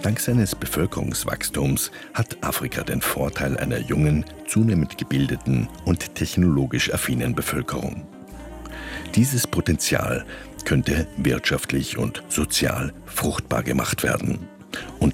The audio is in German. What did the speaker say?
Dank seines Bevölkerungswachstums hat Afrika den Vorteil einer jungen, zunehmend gebildeten und technologisch affinen Bevölkerung. Dieses Potenzial könnte wirtschaftlich und sozial fruchtbar gemacht werden. Und